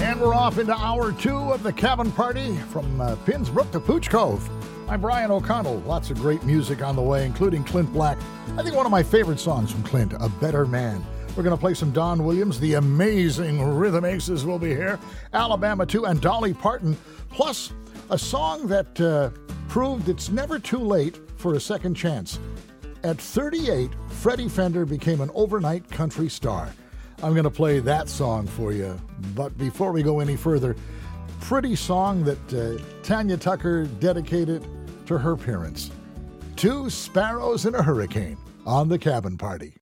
And we're off into hour two of the Cabin Party from Pinsbrook to Pooch Cove. I'm Brian O'Connell. Lots of great music on the way, including Clint Black. I think one of my favorite songs from Clint, A Better Man. We're going to play some Don Williams. The amazing Rhythm Aces will be here. Alabama 2 and Dolly Parton. Plus, a song that proved it's never too late for a second chance. At 38, Freddie Fender became an overnight country star. I'm going to play that song for you. But before we go any further, pretty song that Tanya Tucker dedicated to her parents. Two Sparrows in a Hurricane on the Cabin Party.